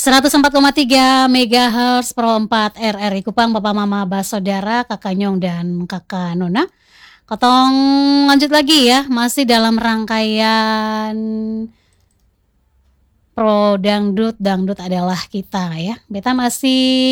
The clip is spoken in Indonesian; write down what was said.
104,3 MHz Pro 4 RRI Kupang, Papa Mama Basodara, Kakak Nyong dan Kakak Nona. Kotong lanjut lagi ya, masih dalam rangkaian Pro Dangdut, Dangdut adalah kita ya. Beta masih